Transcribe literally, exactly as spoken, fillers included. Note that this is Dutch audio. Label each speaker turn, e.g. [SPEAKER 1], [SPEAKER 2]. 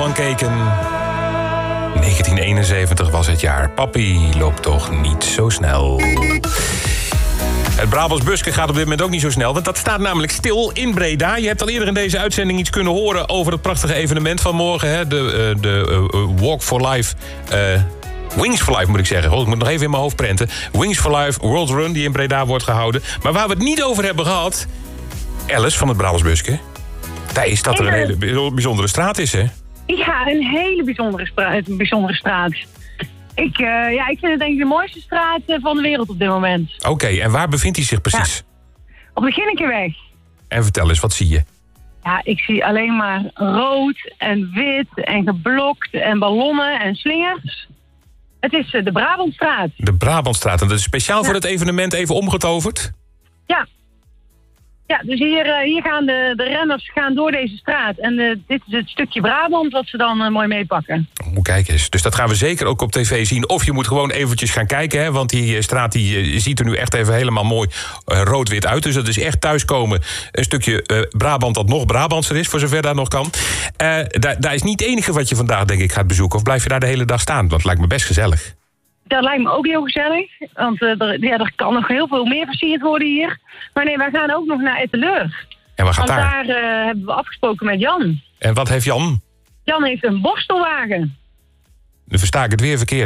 [SPEAKER 1] lang keken. negentien eenenzeventig was het jaar. Papi loopt toch niet zo snel. Het Brabants busken gaat op dit moment ook niet zo snel, want dat staat namelijk stil in Breda. Je hebt al eerder in deze uitzending iets kunnen horen over het prachtige evenement van morgen. Hè? De, uh, de uh, Walk for Life... Uh, Wings for Life moet ik zeggen. Oh, ik moet nog even in mijn hoofd prenten. Wings for Life World Run die in Breda wordt gehouden. Maar waar we het niet over hebben gehad... Alice van het Brabants busken. Daar is dat er een hele bijzondere straat is, hè?
[SPEAKER 2] Ja, een hele bijzondere, spra- bijzondere straat. Ik, uh, ja, ik vind het denk ik de mooiste straat van de wereld op dit moment.
[SPEAKER 1] Oké, okay, en waar bevindt hij zich precies?
[SPEAKER 2] Ja, op de Ginnekenweg.
[SPEAKER 1] En vertel eens, wat zie je?
[SPEAKER 2] Ja, ik zie alleen maar rood en wit en geblokt en ballonnen en slingers. Het is uh, de Brabantstraat.
[SPEAKER 1] De Brabantstraat. En dat is speciaal ja. voor het evenement even omgetoverd?
[SPEAKER 2] Ja. Ja, dus hier, uh, hier gaan de, de renners gaan door deze straat. En uh, dit is het stukje Brabant wat ze dan uh, mooi meepakken.
[SPEAKER 1] Oh, kijk eens. Dus dat gaan we zeker ook op tv zien. Of je moet gewoon eventjes gaan kijken. Hè, want die straat die, uh, ziet er nu echt even helemaal mooi uh, rood-wit uit. Dus dat is echt thuiskomen. Een stukje uh, Brabant dat nog Brabantser is, voor zover dat nog kan. Uh, daar, daar is niet het enige wat je vandaag denk ik gaat bezoeken. Of blijf je daar de hele dag staan? Want het lijkt me best gezellig.
[SPEAKER 2] Dat lijkt me ook heel gezellig. Want uh, er, ja, er kan nog heel veel meer versierd worden hier. Maar nee, wij gaan ook nog naar Etteleur.
[SPEAKER 1] En wat gaat
[SPEAKER 2] want
[SPEAKER 1] daar?
[SPEAKER 2] daar uh, hebben we afgesproken met Jan.
[SPEAKER 1] En wat heeft Jan?
[SPEAKER 2] Jan heeft een borstelwagen.
[SPEAKER 1] Dan versta ik het weer verkeerd.